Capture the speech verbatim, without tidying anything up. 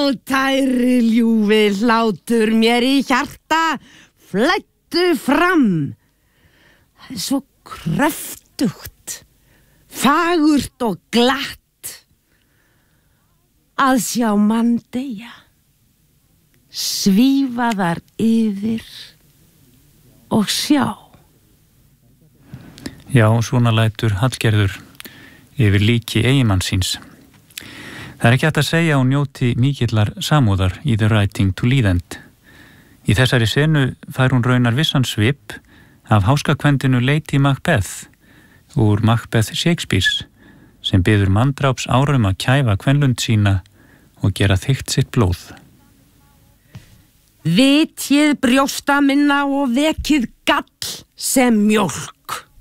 tæri ljúfi hlátur mér í hjarta, flæddu fram. Það er svo kröftugt, fagurt og glatt að sjá mann deyja, svífa þar yfir og sjá. Já, svona lætur Hallgerður yfir líki eiginmanns síns. Það er ekki hægt að segja að hún njóti mikillar samúðar í The Writing to Lead End. Í þessari senu fær hún raunar vissan svip af háskakvendinu Lady Macbeth úr Macbeth Shakespeares sem biður manndráps árum að kæfa kvenlund sína og gera þykkt sitt blóð. Vitjið brjósta minna og vekið gall sem mjólk.